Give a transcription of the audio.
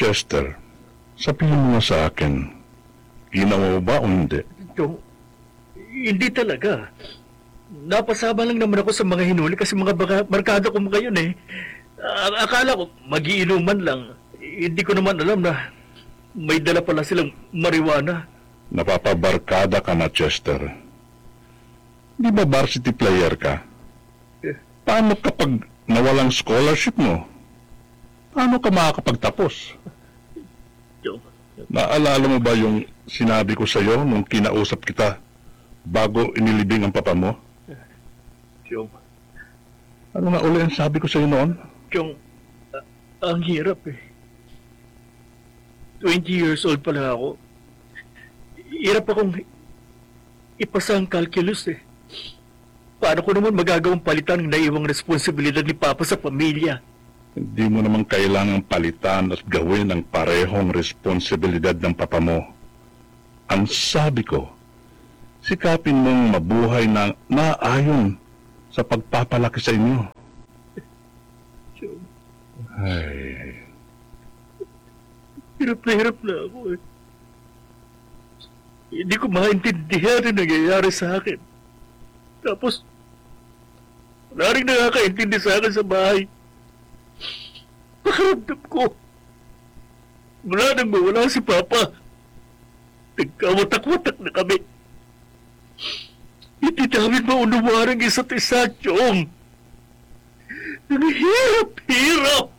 Chester, sabihin mo nga sa akin, ginawa mo ba o hindi? Chong, hindi talaga. Napasama lang naman ako sa mga hinuli kasi mga barkada ko mga yun eh. Akala ko magiinuman lang. Hindi ko naman alam na may dala pala silang marijuana. Napapabarkada ka na, Chester. Di ba varsity player ka? Eh. Paano kapag nawalang scholarship mo? Paano ka makakapagtapos? Chong, Naalala mo ba yung sinabi ko sa'yo nung kinausap kita bago inilibing ang papa mo? Chong, Ano nga uli ang sabi ko sa'yo noon? Chong, ang hirap eh. 20 years old pa lang ako. Hirap akong ipasa ang calculus eh. Paano ko naman magagawang palitan ng naiwang responsibilidad ni Papa sa pamilya? Hindi mo naman kailangang palitan at gawin ang parehong responsibilidad ng papa mo. Ang sabi ko, sikapin mong mabuhay na naayon sa pagpapalaki sa inyo. Chong, Ay, hirap na ako eh. Hindi ko maintindihan ang nangyayari sa akin. Tapos, wala rin nakakaintindi sa akin sa bahay. Pakaramdam ko, wala nang mawala si Papa. Nagkawatak-watak na kami. Hindi namin maunawaan ang isa't isa, Chong. Ang hirap-hirap.